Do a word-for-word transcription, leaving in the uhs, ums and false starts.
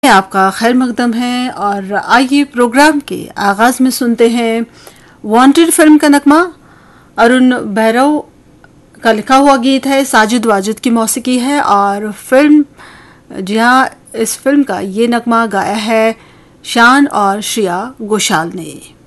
आपका खैर मकदम है और आइए प्रोग्राम के आगाज़ में सुनते हैं वांटेड फिल्म का नगमा। अरुण भैरव का लिखा हुआ गीत है, साजिद वाजिद की मौसीकी है और फिल्म जी हाँ इस फिल्म का ये नगमा गाया है शान और श्रेया घोषाल ने।